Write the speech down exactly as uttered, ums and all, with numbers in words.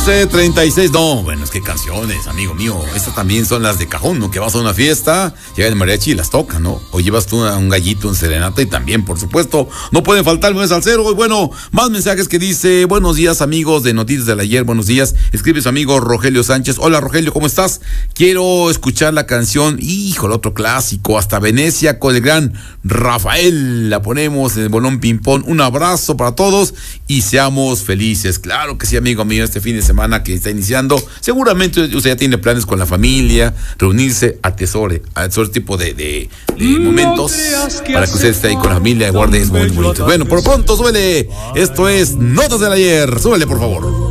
once treinta y seis. No, bueno, es que canciones, amigo mío. Estas también son las de cajón, ¿no? Que vas a una fiesta, llega el mariachi y las toca, ¿no? O llevas tú a un gallito en serenata y también, por supuesto, no pueden faltar el mes al cero. Y bueno, más mensajes que dice: buenos días, amigos de Noticias del Ayer, buenos días. Escribe su amigo Rogelio Sánchez. Hola, Rogelio, ¿cómo estás? Quiero escuchar la canción, híjole, otro clásico, Hasta Venecia, con el gran Rafael. La ponemos en el bolón ping-pong. Un abrazo para todos y seamos felices. Claro que sí, amigo mío, este fin de semana que está iniciando, seguramente usted ya tiene planes con la familia, reunirse, atesore, atesore este tipo de, de, de momentos para que usted esté ahí con la familia y guarde es muy bonito. Bueno, por pronto, súbele. Esto es Notas del Ayer. Súbele, por favor.